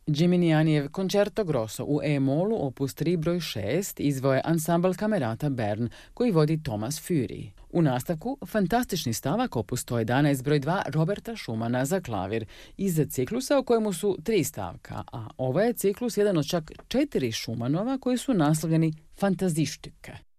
Gimignanijev Concerto Grosso u E-molu opus 3 broj 6 izveo je ansambl Kamerata Bern koji vodi Thomas Fury. U nastavku fantastični stavak opus 111 broj 2 Roberta Schumana za klavir iz ciklusa u kojemu su 3 stavka, a ovaj je ciklus jedan od čak 4 Schumanova koji su naslovljeni Fantasiestücke.